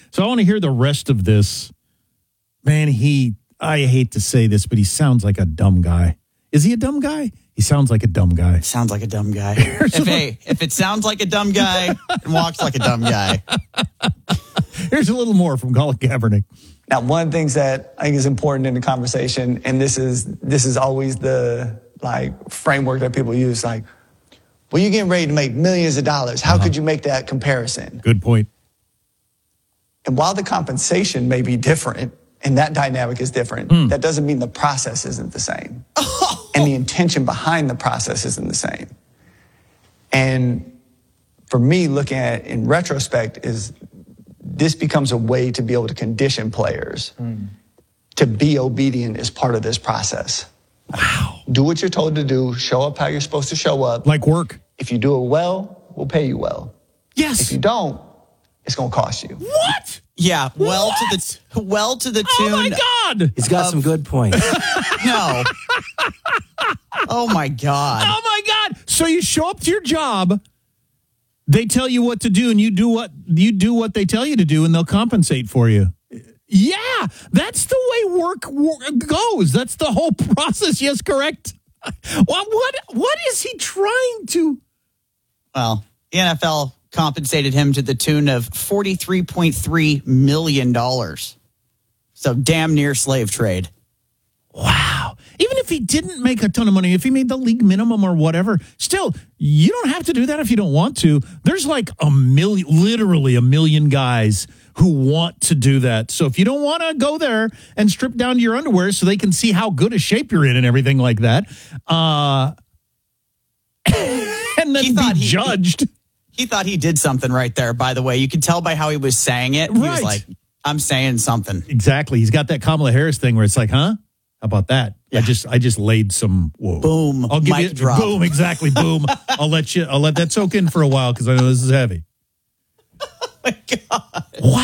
So I want to hear the rest of this. Man, I hate to say this, but he sounds like a dumb guy. Is he a dumb guy? He sounds like a dumb guy. Sounds like a dumb guy. If it sounds like a dumb guy and walks like a dumb guy. Here's a little more from Colin Kaepernick. Now, one of the things that I think is important in the conversation, and this is always the framework that people use, well, you're getting ready to make millions of dollars. How could you make that comparison? Good point. And while the compensation may be different, and that dynamic is different, that doesn't mean the process isn't the same. And the intention behind the process isn't the same. And for me, looking at it in retrospect, is this becomes a way to be able to condition players to be obedient as part of this process. Wow. Do what you're told to do. Show up how you're supposed to show up. Like work. If you do it well, we'll pay you well. Yes. If you don't, it's going to cost you. What? Yeah, well to the tune. Oh my God! He's got some good points. No. Oh my God. Oh my God! So you show up to your job, they tell you what to do, and you do what they tell you to do, and they'll compensate for you. Yeah, that's the way work goes. That's the whole process. Yes, correct. What is he trying to? Well, the NFL compensated him to the tune of $43.3 million. So damn near slave trade. Wow. Even if he didn't make a ton of money, if he made the league minimum or whatever, still, you don't have to do that if you don't want to. There's like literally a million guys who want to do that. So if you don't want to go there and strip down to your underwear so they can see how good a shape you're in and everything like that, and then be judged. He thought he did something right there, by the way. You could tell by how he was saying it. He was like, I'm saying something. Exactly. He's got that Kamala Harris thing where it's like, huh? How about that? Yeah. I just laid some whoa. Boom. I'll give mic you drop. Boom, exactly. Boom. I'll let that soak in for a while because I know this is heavy. Oh my God.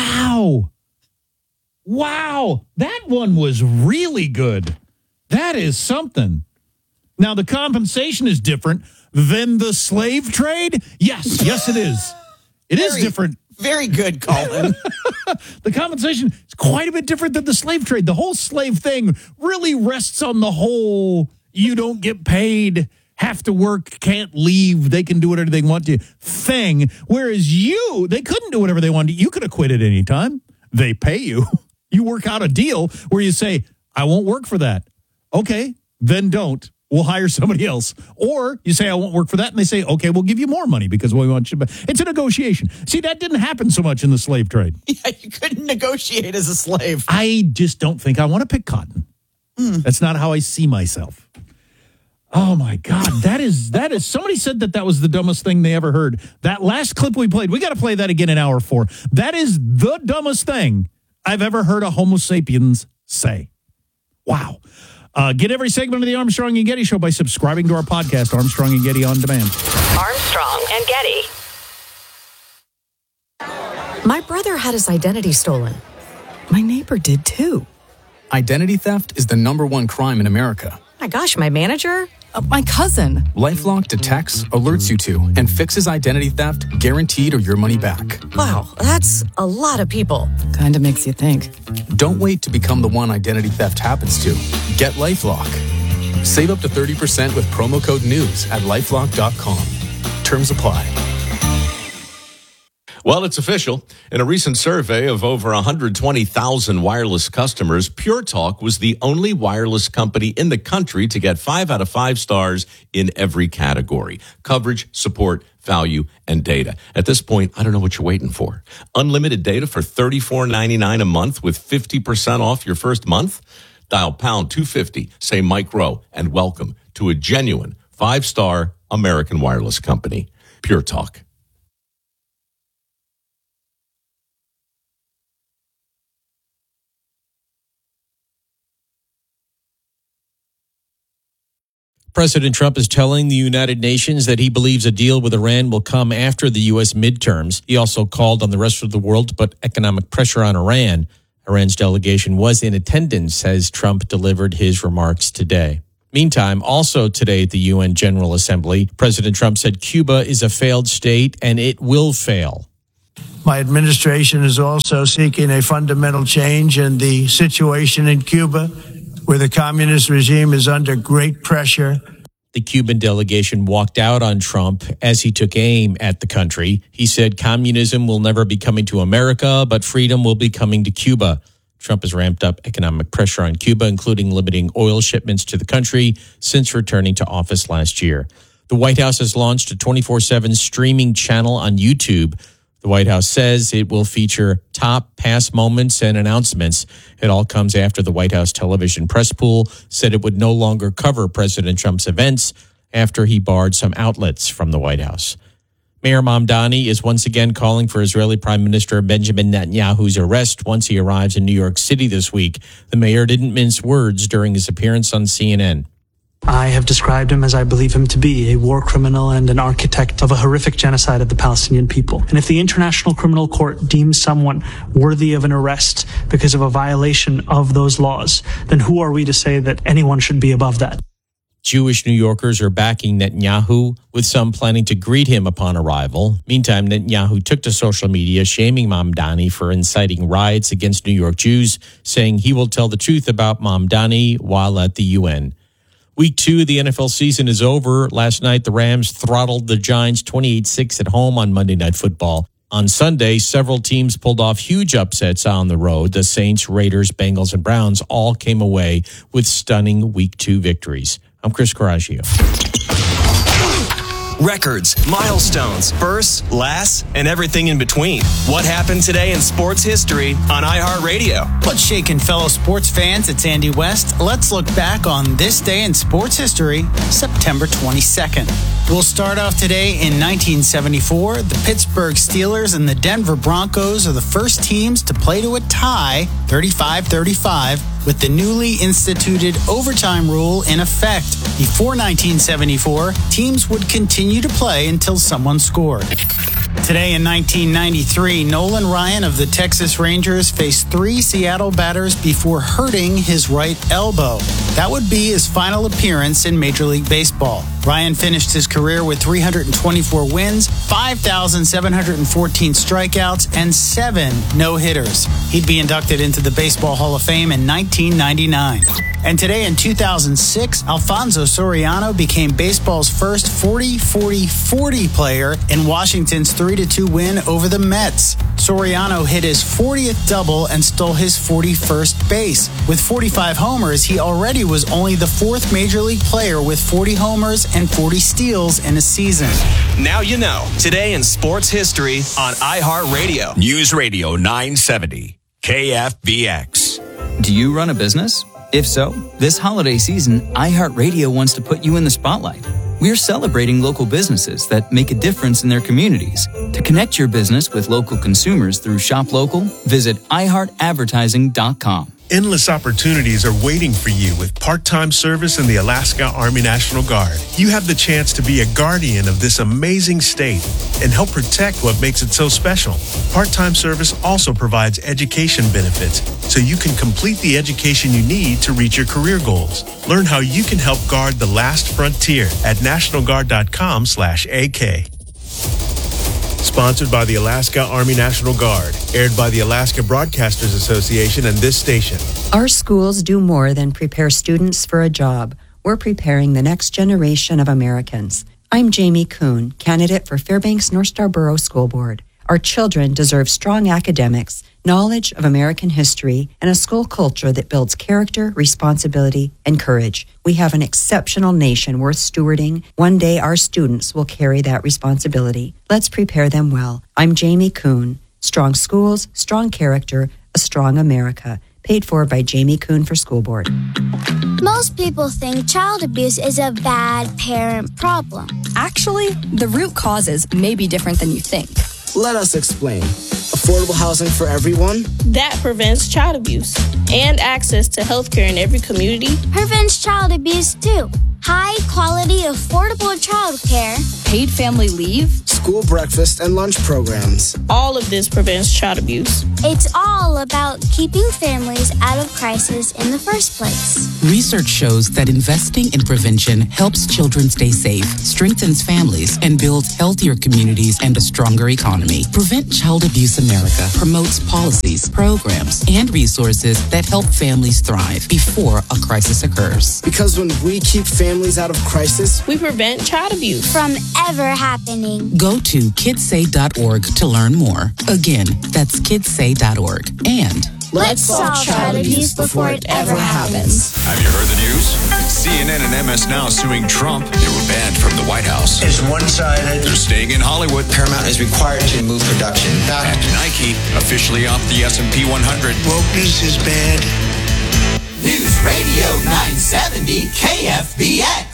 Wow. That one was really good. That is something. Now the compensation is different than the slave trade? Yes, it is. It is different. Very good, Colin. The compensation is quite a bit different than the slave trade. The whole slave thing really rests on the whole you don't get paid, have to work, can't leave, they can do whatever they want to thing. Whereas they couldn't do whatever they wanted. You could have quit at any time. They pay you. You work out a deal where you say, I won't work for that. Okay, then don't. We'll hire somebody else. Or you say, I won't work for that. And they say, okay, we'll give you more money because we want you. It's a negotiation. See, that didn't happen so much in the slave trade. Yeah, you couldn't negotiate as a slave. I just don't think I want to pick cotton. That's not how I see myself. Oh, my God. That is. Somebody said that was the dumbest thing they ever heard. That last clip we played, we got to play that again in hour 4. That is the dumbest thing I've ever heard a Homo sapiens say. Wow. Get every segment of the Armstrong and Getty Show by subscribing to our podcast, Armstrong and Getty On Demand. Armstrong and Getty. My brother had his identity stolen. My neighbor did too. Identity theft is the #1 crime in America. My gosh, my manager? My cousin. LifeLock detects, alerts you to, and fixes identity theft guaranteed or your money back. Wow, that's a lot of people. Kinda makes you think. Don't wait to become the one identity theft happens to. Get LifeLock. Save up to 30% with promo code NEWS at LifeLock.com. Terms apply. Well, it's official. In a recent survey of over 120,000 wireless customers, Pure Talk was the only wireless company in the country to get 5 out of 5 stars in every category: coverage, support, value, and data. At this point, I don't know what you're waiting for. Unlimited data for $34.99 a month with 50% off your first month? Dial pound 250, say Mike Rowe, and welcome to a genuine 5-star American wireless company. Pure Talk. President Trump is telling the United Nations that he believes a deal with Iran will come after the U.S. midterms. He also called on the rest of the world to put economic pressure on Iran. Iran's delegation was in attendance as Trump delivered his remarks today. Meantime, also today at the UN General Assembly, President Trump said Cuba is a failed state and it will fail. My administration is also seeking a fundamental change in the situation in Cuba, where the communist regime is under great pressure. The Cuban delegation walked out on Trump as he took aim at the country. He said communism will never be coming to America, but freedom will be coming to Cuba. Trump has ramped up economic pressure on Cuba, including limiting oil shipments to the country since returning to office last year. The White House has launched a 24/7 streaming channel on YouTube. The White House says it will feature top past moments and announcements. It all comes after the White House television press pool said it would no longer cover President Trump's events after he barred some outlets from the White House. Mayor Mamdani is once again calling for Israeli Prime Minister Benjamin Netanyahu's arrest once he arrives in New York City this week. The mayor didn't mince words during his appearance on CNN. I have described him as I believe him to be, a war criminal and an architect of a horrific genocide of the Palestinian people. And if the International Criminal Court deems someone worthy of an arrest because of a violation of those laws, then who are we to say that anyone should be above that? Jewish New Yorkers are backing Netanyahu, with some planning to greet him upon arrival. Meantime, Netanyahu took to social media, shaming Mamdani for inciting riots against New York Jews, saying he will tell the truth about Mamdani while at the UN. Week 2 of the NFL season is over. Last night, the Rams throttled the Giants 28-6 at home on Monday Night Football. On Sunday, several teams pulled off huge upsets on the road. The Saints, Raiders, Bengals, and Browns all came away with stunning Week 2 victories. I'm Chris Coraggio. Records, milestones, firsts, lasts, and everything in between. What happened today in sports history on iHeartRadio? What's shaking, fellow sports fans? It's Andy West. Let's look back on this day in sports history, September 22nd. We'll start off today in 1974. The Pittsburgh Steelers and the Denver Broncos are the first teams to play to a tie, 35-35, with the newly instituted overtime rule in effect. Before 1974, teams would continue to play until someone scored. Today in 1993, Nolan Ryan of the Texas Rangers faced 3 Seattle batters before hurting his right elbow. That would be his final appearance in Major League Baseball. Ryan finished his career with 324 wins, 5,714 strikeouts, and 7 no-hitters. He'd be inducted into the Baseball Hall of Fame in 1999. And today in 2006, Alfonso Soriano became baseball's first 40-40-40 player in Washington's 3-2 win over the Mets. Soriano hit his 40th double and stole his 41st base. With 45 homers, he already was only the 4th Major League player with 40 homers and 40 steals in a season. Now you know. Today in sports history on iHeartRadio. News Radio 970, KFVX. Do you run a business? If so, this holiday season, iHeartRadio wants to put you in the spotlight. We're celebrating local businesses that make a difference in their communities. To connect your business with local consumers through Shop Local, visit iHeartAdvertising.com. Endless opportunities are waiting for you with part-time service in the Alaska Army National Guard. You have the chance to be a guardian of this amazing state and help protect what makes it so special. Part-time service also provides education benefits, so you can complete the education you need to reach your career goals. Learn how you can help guard the last frontier at nationalguard.com/AK. Sponsored by the Alaska Army National Guard. Aired by the Alaska Broadcasters Association and this station. Our schools do more than prepare students for a job. We're preparing the next generation of Americans. I'm Jamie Kuhn, candidate for Fairbanks North Star Borough School Board. Our children deserve strong academics, knowledge of American history, and a school culture that builds character, responsibility, and courage. We have an exceptional nation worth stewarding. One day our students will carry that responsibility. Let's prepare them well. I'm Jamie Kuhn. Strong schools, strong character, a strong America. Paid for by Jamie Kuhn for School Board. Most people think child abuse is a bad parent problem. Actually, the root causes may be different than you think. Let us explain. Affordable housing for everyone? That prevents child abuse. And access to health care in every community? Prevents child abuse too. high-quality, affordable childcare, paid family leave, school breakfast and lunch programs. All of this prevents child abuse. It's all about keeping families out of crisis in the first place. Research shows that investing in prevention helps children stay safe, strengthens families, and builds healthier communities and a stronger economy. Prevent Child Abuse America promotes policies, programs, and resources that help families thrive before a crisis occurs. Because when we keep families out of crisis, we prevent child abuse from ever happening. Go to kidssay.org to learn more. Again, that's kidssay.org. And let's solve child abuse before it ever happens. Have you heard the news? CNN and MS Now suing Trump. They were banned from the White House. It's one-sided. They're staying in Hollywood. Paramount is required to move production back. And Nike officially off the S&P 100. Wokeness is bad. News Radio 970 KFBX.